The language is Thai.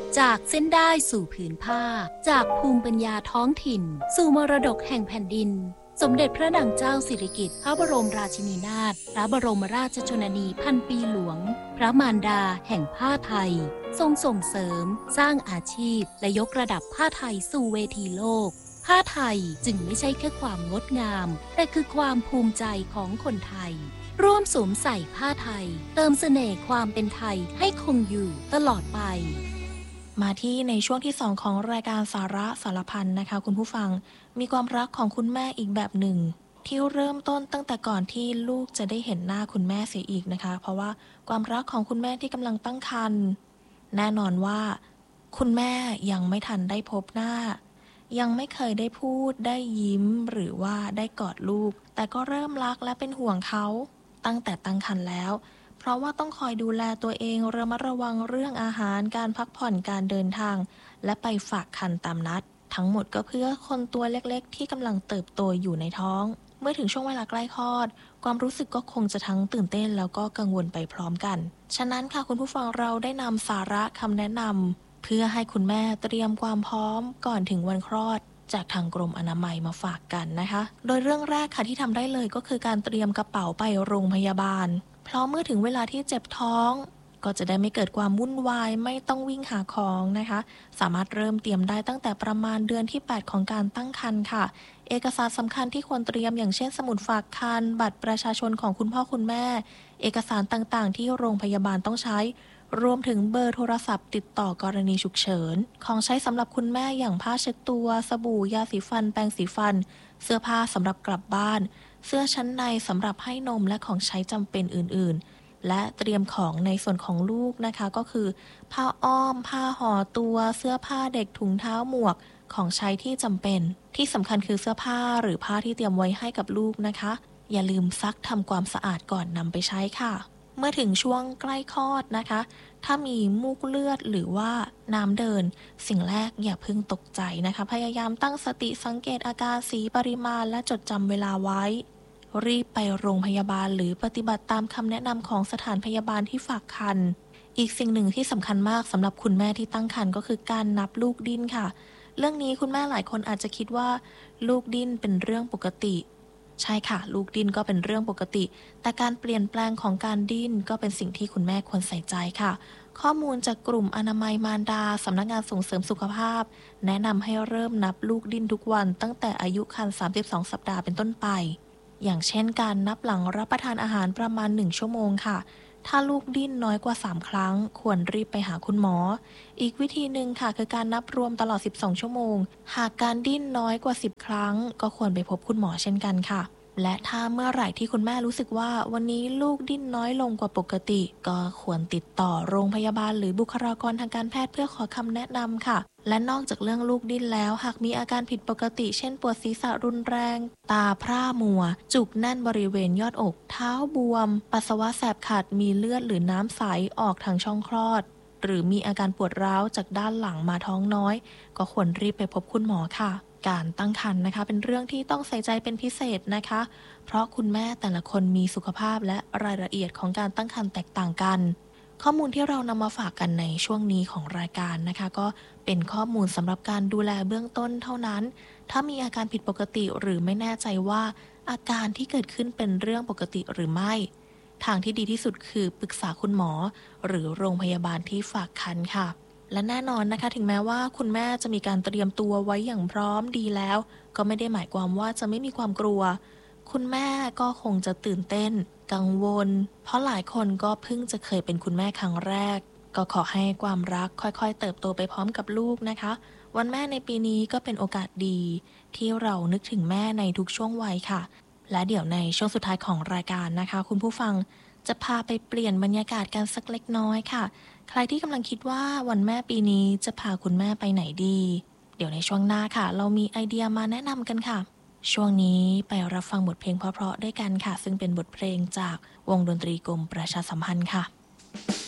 จากเส้นได้สู่ผืนผ้าจากภูมิปัญญาท้องถิ่นสู่มรดกแห่งแผ่นดินสมเด็จพระนางเจ้าสิริกิติ์พระบรมราชินีนาถพระบรมราชชนนีพันปีหลวงพระมารดาแห่งผ้าไทยทรงส่งเสริมสร้างอาชีพและยกระดับผ้าไทยสู่เวทีโลกผ้าไทยจึงไม่ใช่แค่ความงดงามแต่คือความภูมิใจของคนไทยร่วมสวมใส่ผ้าไทยเติมเสน่ห์ความเป็นไทยให้คงอยู่ตลอดไปมาที่ในช่วงที่2ของรายการสาระสารพันนะคะคุณผู้ฟังมีความรักของคุณแม่อีกแบบหนึ่งที่เริ่มต้นตั้งแต่ก่อนที่ลูกจะได้เห็นหน้าคุณแม่เสียอีกนะคะเพราะว่าความรักของคุณแม่ที่กำลังตั้งครรภ์แน่นอนว่าคุณแม่ยังไม่ทันได้พบหน้ายังไม่เคยได้พูดได้ยิ้มหรือว่าได้กอดลูกแต่ก็เริ่มรักและเป็นห่วงเขาตั้งแต่ตั้งครรภ์แล้วเพราะว่าต้องคอยดูแลตัวเองระมัดระวังเรื่องอาหารการพักผ่อนการเดินทางและไปฝากครรภ์ตามนัดทั้งหมดก็เพื่อคนตัวเล็กๆที่กำลังเติบโตอยู่ในท้องเมื่อถึงช่วงเวลาใกล้คลอดความรู้สึกก็คงจะทั้งตื่นเต้นแล้วก็กังวลไปพร้อมกันฉะนั้นค่ะคุณผู้ฟังเราได้นำสาระคำแนะนำเพื่อให้คุณแม่เตรียมความพร้อมก่อนถึงวันคลอดจากทางกรมอนามัยมาฝากกันนะคะโดยเรื่องแรกค่ะที่ทำได้เลยก็คือการเตรียมกระเป๋าไปโรงพยาบาลเพราะเมื่อถึงเวลาที่เจ็บท้องก็จะได้ไม่เกิดความวุ่นวายไม่ต้องวิ่งหาของนะคะสามารถเริ่มเตรียมได้ตั้งแต่ประมาณเดือนที่8ของการตั้งครรภ์ค่ะเอกสารสำคัญที่ควรเตรียมอย่างเช่นสมุดฝากครรภ์บัตรประชาชนของคุณพ่อคุณแม่เอกสารต่างๆที่โรงพยาบาลต้องใช้รวมถึงเบอร์โทรศัพท์ติดต่อกรณีฉุกเฉินของใช้สำหรับคุณแม่อย่างผ้าเช็ดตัวสบู่ยาสีฟันแปรงสีฟันเสื้อผ้าสำหรับกลับบ้านเสื้อชั้นในสำหรับให้นมและของใช้จำเป็นอื่นๆและเตรียมของในส่วนของลูกนะคะก็คือผ้าอ้อมผ้าห่อตัวเสื้อผ้าเด็กถุงเท้าหมวกของใช้ที่จำเป็นที่สำคัญคือเสื้อผ้าหรือผ้าที่เตรียมไว้ให้กับลูกนะคะอย่าลืมซักทำความสะอาดก่อนนำไปใช้ค่ะเมื่อถึงช่วงใกล้คลอดนะคะถ้ามีมูกเลือดหรือว่าน้ำเดินสิ่งแรกอย่าเพิ่งตกใจนะคะพยายามตั้งสติสังเกตอาการสีปริมาณและจดจำเวลาไว้รีบไปโรงพยาบาลหรือปฏิบัติตามคำแนะนำของสถานพยาบาลที่ฝากครรภ์อีกสิ่งหนึ่งที่สำคัญมากสำหรับคุณแม่ที่ตั้งครรภ์ก็คือการนับลูกดิ้นค่ะเรื่องนี้คุณแม่หลายคนอาจจะคิดว่าลูกดิ้นเป็นเรื่องปกติใช่ค่ะลูกดิ้นก็เป็นเรื่องปกติแต่การเปลี่ยนแปลงของการดิ้นก็เป็นสิ่งที่คุณแม่ควรใส่ใจค่ะข้อมูลจากกลุ่มอนามัยมารดาสำนักงานส่งเสริมสุขภาพแนะนำให้เริ่มนับลูกดิ้นทุกวันตั้งแต่อายุครรภ์32 สัปดาห์เป็นต้นไปอย่างเช่นการนับหลังรับประทานอาหารประมาณ1 ชั่วโมงค่ะถ้าลูกดิ้นน้อยกว่า3 ครั้งควรรีบไปหาคุณหมออีกวิธีหนึ่งค่ะคือการนับรวมตลอด12 ชั่วโมงหากการดิ้นน้อยกว่า10 ครั้งก็ควรไปพบคุณหมอเช่นกันค่ะและถ้าเมื่อไหร่ที่คุณแม่รู้สึกว่าวันนี้ลูกดิ้นน้อยลงกว่าปกติก็ควรติดต่อโรงพยาบาลหรือบุคลากรทางการแพทย์เพื่อขอคำแนะนำค่ะและนอกจากเรื่องลูกดิ้นแล้วหากมีอาการผิดปกติเช่นปวดศีรษะรุนแรงตาพร่ามัวจุกแน่นบริเวณยอดอกเท้าบวมปัสสาวะแสบขัดมีเลือดหรือน้ำใสออกทางช่องคลอดหรือมีอาการปวดร้าวจากด้านหลังมาท้องน้อยก็ควรรีบไปพบคุณหมอค่ะการตั้งครรภ์นะคะเป็นเรื่องที่ต้องใส่ใจเป็นพิเศษนะคะเพราะคุณแม่แต่ละคนมีสุขภาพและรายละเอียดของการตั้งครรภ์แตกต่างกันข้อมูลที่เรานำมาฝากกันในช่วงนี้ของรายการนะคะก็เป็นข้อมูลสำหรับการดูแลเบื้องต้นเท่านั้นถ้ามีอาการผิดปกติหรือไม่แน่ใจว่าอาการที่เกิดขึ้นเป็นเรื่องปกติหรือไม่ทางที่ดีที่สุดคือปรึกษาคุณหมอหรือโรงพยาบาลที่ฝากครรภ์ค่ะและแน่นอนนะคะถึงแม้ว่าคุณแม่จะมีการเตรียมตัวไว้อย่างพร้อมดีแล้วก็ไม่ได้หมายความว่าจะไม่มีความกลัวคุณแม่ก็คงจะตื่นเต้นกังวลเพราะหลายคนก็เพิ่งจะเคยเป็นคุณแม่ครั้งแรกก็ขอให้ความรักค่อยๆเติบโตไปพร้อมกับลูกนะคะวันแม่ในปีนี้ก็เป็นโอกาสดีที่เรานึกถึงแม่ในทุกช่วงวัยค่ะและเดี๋ยวในช่วงสุดท้ายของรายการนะคะคุณผู้ฟังจะพาไปเปลี่ยนบรรยากาศกันสักเล็กน้อยค่ะใครที่กำลังคิดว่าวันแม่ปีนี้จะพาคุณแม่ไปไหนดีเดี๋ยวในช่วงหน้าค่ะเรามีไอเดียมาแนะนำกันค่ะช่วงนี้ไปรับฟังบทเพลงเพราะๆด้วยกันค่ะซึ่งเป็นบทเพลงจากวงดนตรีกรมประชาสัมพันธ์ค่ะ